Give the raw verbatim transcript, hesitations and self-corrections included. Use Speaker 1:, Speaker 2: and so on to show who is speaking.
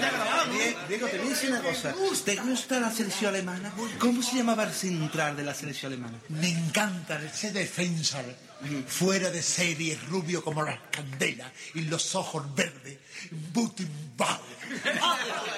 Speaker 1: Diego, te voy a decir una cosa. ¿Te gusta la selección alemana? ¿Cómo se llamaba el central de la selección alemana?
Speaker 2: Me encanta ese defensor. Fuera de serie, rubio como las candelas y los ojos verdes. Butenbauer.